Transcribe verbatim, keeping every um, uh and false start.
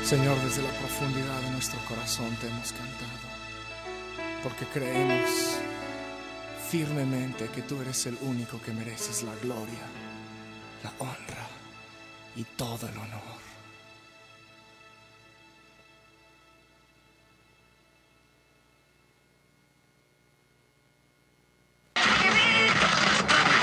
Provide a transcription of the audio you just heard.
Señor, desde la profundidad de nuestro corazón te hemos cantado, porque creemos firmemente que tú eres el único que mereces la gloria, la honra y todo el honor.